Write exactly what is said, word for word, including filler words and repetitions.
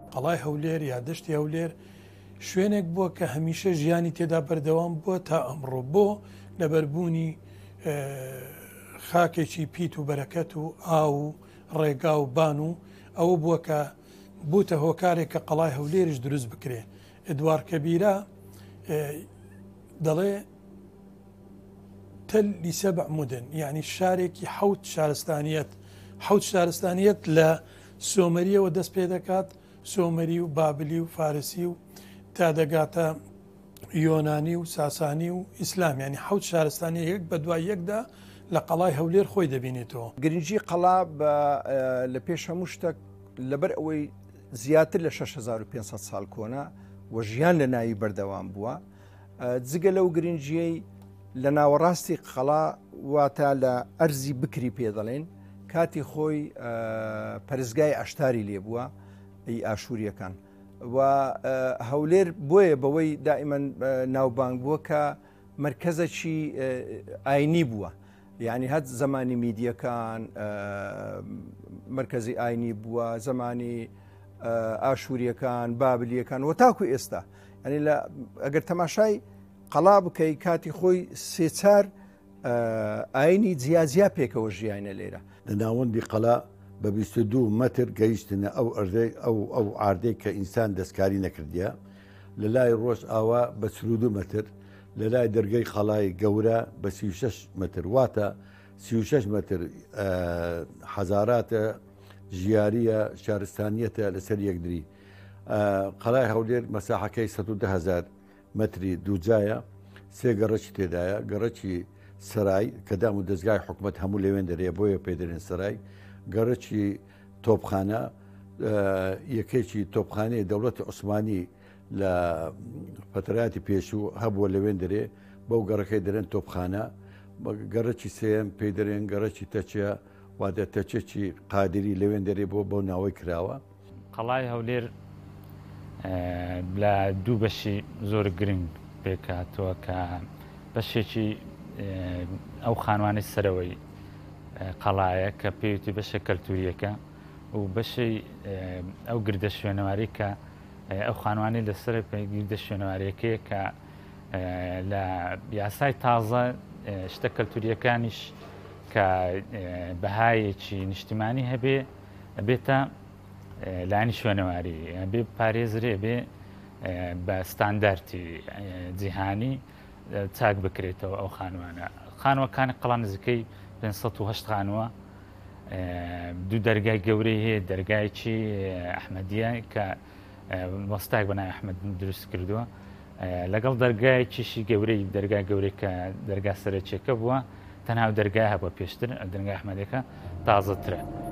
قەڵای هەولێر یا دەشتی هەولێر شوێنێک بووە کە هەمیشە ژیانی تێدا بەردەوام بووە تا ئەمڕۆ بۆ لەبەربوونی خاکێکی پیت و بەرەکەت و ئاو و ڕێگا و بان و ئەوە بووە کە بووتە هۆکارێک کە قەڵای هەولێرش دروست بکرێ. ئێدوار کەبیرە دەڵێ تەلی سەبع مودن، یعنی شارێکی حەوت شارستانیەت حەوت شارستانیەت لە سۆمەریەوە دەست پێ دەکات، سۆمەری و بابلی و فارسی و تا دەگاتە یۆنانی و ساسانی و ئیسلام، ینی حەوت شارستانی یەک بە دوای یەکدا لە قەڵای هەولێر خۆی دەبینێتەوە. گرنگی قەڵا لە پێش هەموو شتێک لەبەر ئەوەی زیاتر لە شەش هەزار و پێنجسەد ساڵ کۆنا و ژیان لە ناوی بەردەوام بووە. جگە لەو گرنگیەی لە ناوەڕاستی قەڵا واتە لە ئەرزی بکری پێ دەڵێن، کاتی خۆی پەرزگای ئاشتاری لێ بووە ئەی ئاشووریەکان و هەولێر بۆیە بەوەی دائیمەن ناوبانگ بووە کە مرکزێکی ئاینی بووە، یعنی هەت زمانی میدیەکان مرکزی ئاینی بووە، زمانی ئاشووریەکان بابلیەکان و تاکو ئێستا. ینی ئەگەر تەماشای قەڵا بکەی کاتی خۆی سێچار ئاینی جیازیا پێکەوە ژیانە لێرە. لە ناوەندی قەڵا بە بیست و دوو مەتر گەیشتنە ئەو ئەردەی ئەو ئەو ئاردەی کە ئینسان دەستکاری نەکردیە، لە لای ڕۆژ ئاوا بە چل و دوو مەتر، لە لای دەرگەی قەڵای گەورە بە سی و شەش مەتر، واتە سی و شەش مەتر حەزاراتە ژیاریە شارستانیەتە لەسەر یەکدری. قەڵای هەولێر مەساحەکەی سەد و دە هەزار مەتری دووجایە، سێ گەڕەکی تێدایە، گەڕەکی سەرای کە دام و دەستگای حکوومەت هەموو لەوێن دەرێ بۆیە پێدرێن سەرای، گەڕەکی تۆپخانە، یەکێکی تۆپخانەی دەوڵەتی عوسمانی لە فتراتی پێشوو هەبووە لەوێن دەرێ، بەو گەڕەکەی دەرێن تۆپخانە. گەڕەکی سێم پێی دەرێن گەڕەکی تەچە، وادە تەچێکی قادری لەوێن دەرێ بۆ بەو ناوەی کراوە. قەڵای هەولێر لە دوو بەشی زۆر گرنگ پێکاتەوە کە بەشێکی ئەو خانوانی سەرەوەی قەڵایە کە پێویستی بەشە کەلتوریەکە و بەشەی ئەو گردە شوێنەواری کە ئەو خانوانی لەسەر گردە شوێنەوارەکەیە کە لە یاسای تازە شتە کەلتوریەکانیش کە بەهایەکی نیشتیمانی هەبێ بێتە لانی شوێنەواری، بێ پارێزرێ بێ بە ستانداردی جیهانی چاک بکرێتەوە ئەو خانوانە. خانوەکانی قەڵا نزیکەی پێنج سەد و هەشت خانووە، دوو دەرگای گەورەی هەیە، دەرگایکی ئەحمەدیە کە وەستاک بەناوی ئەحمەد دروست کردووە، لەگەڵ دەرگایکیشی گەورەی دەرگای گەورەی کە دەرگا سەرچێکە بووە، تەنها دەرگای هەبووە پێشتر، دەرگای ئەحمەدەکە تازەترە.